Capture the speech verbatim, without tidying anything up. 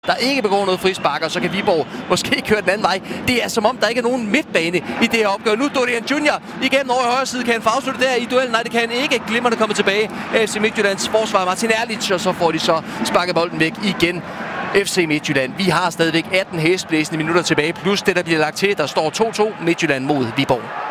der ikke begår noget frispark, og så kan Viborg måske køre den anden vej. Det er som om, der ikke er nogen midtbane i det her opgør. Nu Dorian Junior igennem over i højre side. Kan han få afsluttet der i duellen? Nej, det kan han ikke. Glimmerne kommer tilbage. F C Midtjyllands forsvar Martin Erlich, og så får de så sparket bolden væk igen. F C Midtjylland. Vi har stadigvæk atten hæsblæsende minutter tilbage, plus det, der bliver lagt til. Der står to to Midtjylland mod Viborg.